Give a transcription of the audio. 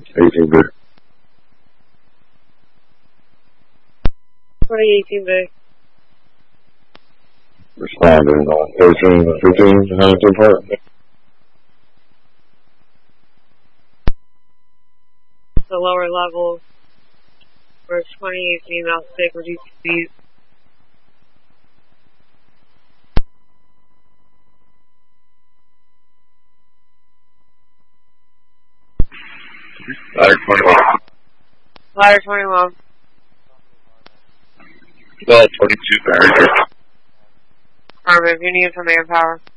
18B. 2018B. Responding on 13 and 15, Huntington Park. The lower level for 2018 Mouse Stick, reduce speed. Ladder 21. Ladder 21. Well, 22 barrier. Affirmative, you need some manpower.